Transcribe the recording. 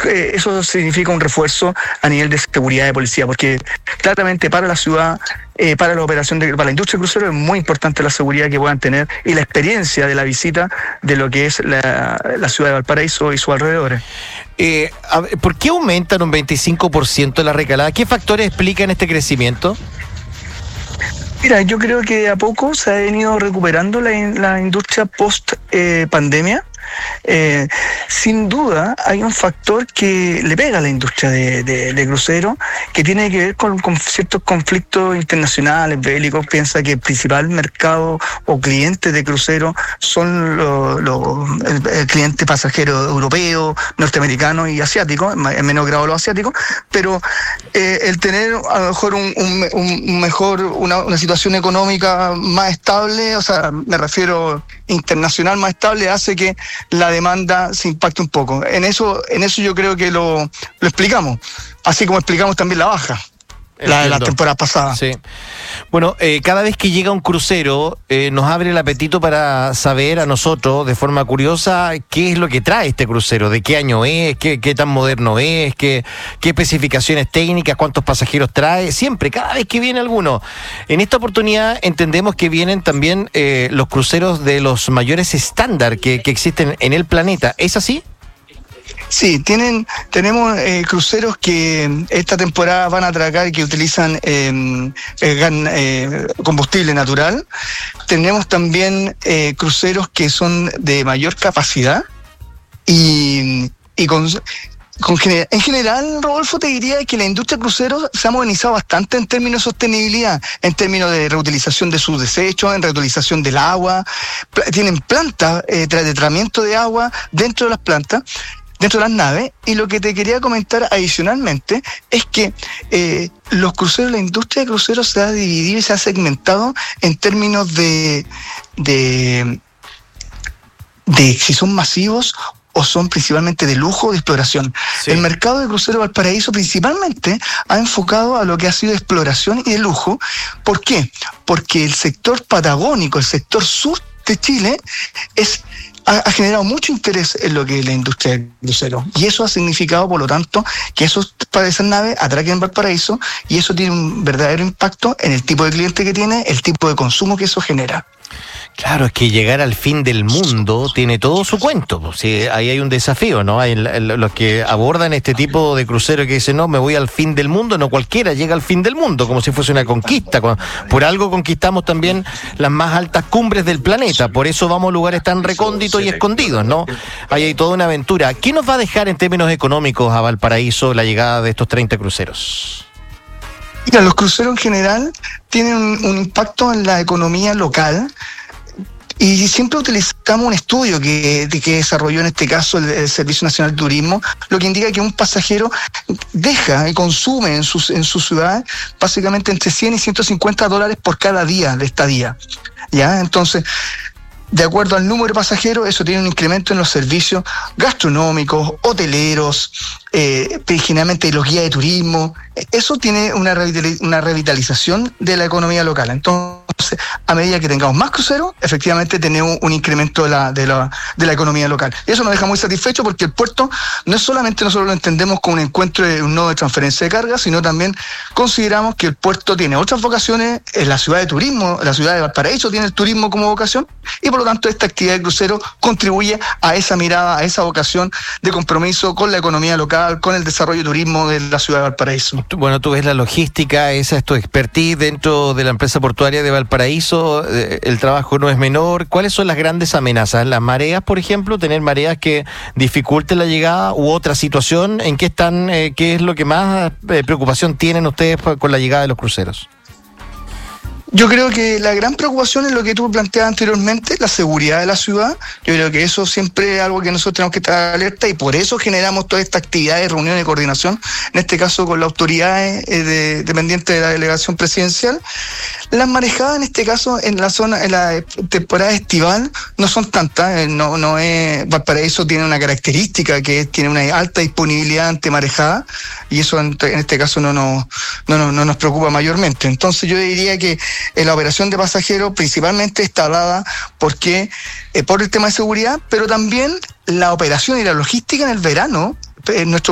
eso significa un refuerzo a nivel de seguridad de policía, porque claramente para la ciudad, para la operación para la industria de cruceros es muy importante la seguridad que puedan tener y la experiencia de la visita de lo que es la ciudad de Valparaíso y sus alrededores. ¿Por qué aumentan un 25% la recalada? ¿Qué factores explican este crecimiento? Mira, yo creo que de a poco se ha venido recuperando la industria post pandemia. Sin duda hay un factor que le pega a la industria de cruceros, que tiene que ver con ciertos conflictos internacionales, bélicos. Piensa que el principal mercado o cliente de cruceros son el cliente pasajero europeo, norteamericano y asiático, en menor grado los asiáticos, pero el tener a lo mejor una situación económica más estable, o sea, me refiero internacional más estable, hace que la demanda se impacte un poco. En eso yo creo que lo explicamos, así como explicamos también la baja. La temporada pasada. Sí. Bueno, cada vez que llega un crucero nos abre el apetito para saber a nosotros de forma curiosa qué es lo que trae este crucero, de qué año es, qué tan moderno es, qué especificaciones técnicas, cuántos pasajeros trae, siempre, cada vez que viene alguno. En esta oportunidad entendemos que vienen también los cruceros de los mayores estándar que existen en el planeta. ¿Es así? Sí, tenemos cruceros que esta temporada van a atracar, que utilizan combustible natural. Tenemos también cruceros que son de mayor capacidad y en general, Rodolfo, te diría que la industria de cruceros se ha modernizado bastante en términos de sostenibilidad, en términos de reutilización de sus desechos, en reutilización del agua. Tienen plantas de tratamiento de agua dentro de las plantas, dentro de las naves. Y lo que te quería comentar adicionalmente es que los cruceros, la industria de cruceros se ha dividido y se ha segmentado en términos de si son masivos o son principalmente de lujo o de exploración. Sí. El mercado de cruceros Valparaíso principalmente ha enfocado a lo que ha sido exploración y de lujo. ¿Por qué? Porque el sector patagónico, el sector sur de Chile, ha generado mucho interés en lo que es la industria del crucero, y eso ha significado, por lo tanto, que esas naves atraquen en Valparaíso, y eso tiene un verdadero impacto en el tipo de cliente que tiene, el tipo de consumo que eso genera. Claro, es que llegar al fin del mundo tiene todo su cuento. Pues, sí, ahí hay un desafío, ¿no? Hay los que abordan este tipo de crucero que dicen, no, me voy al fin del mundo. No cualquiera llega al fin del mundo, como si fuese una conquista. Por algo conquistamos también las más altas cumbres del planeta. Por eso vamos a lugares tan recónditos y escondidos, ¿no? Ahí hay toda una aventura. ¿Qué nos va a dejar en términos económicos a Valparaíso la llegada de estos 30 cruceros? Mira, los cruceros en general tienen un impacto en la economía local. Y siempre utilizamos un estudio que desarrolló en este caso el Servicio Nacional de Turismo, lo que indica que un pasajero deja y consume en su ciudad básicamente entre 100 y 150 dólares por cada día de estadía. ¿Ya? Entonces, de acuerdo al número de pasajeros, eso tiene un incremento en los servicios gastronómicos, hoteleros, generalmente los guías de turismo. Eso tiene una revitalización de la economía local. Entonces, a medida que tengamos más cruceros, efectivamente tenemos un incremento de la economía local. Y eso nos deja muy satisfechos, porque el puerto no es solamente, nosotros lo entendemos como un encuentro de un nodo de transferencia de carga, sino también consideramos que el puerto tiene otras vocaciones. En la ciudad de turismo, la ciudad de Valparaíso tiene el turismo como vocación, y por lo tanto esta actividad de crucero contribuye a esa mirada, a esa vocación de compromiso con la economía local, con el desarrollo de turismo de la ciudad de Valparaíso. Bueno, tú ves la logística, esa es tu expertise dentro de la empresa portuaria de Valparaíso, el trabajo no es menor. ¿Cuáles son las grandes amenazas? ¿Las mareas, por ejemplo? ¿Tener mareas que dificulten la llegada u otra situación? ¿En qué están? ¿Qué es lo que más preocupación tienen ustedes con la llegada de los cruceros? Yo creo que la gran preocupación es lo que tú planteabas anteriormente, la seguridad de la ciudad. Yo creo que eso siempre es algo que nosotros tenemos que estar alerta, y por eso generamos toda esta actividad de reunión y coordinación, en este caso con las autoridades dependientes de la delegación presidencial. Las marejadas, en este caso, en la temporada estival, no son tantas. Valparaíso tiene una característica, que tiene una alta disponibilidad ante marejada, y eso en este caso no nos preocupa mayormente. Entonces yo diría que la operación de pasajeros principalmente está dada por el tema de seguridad, pero también la operación y la logística en el verano. Nuestro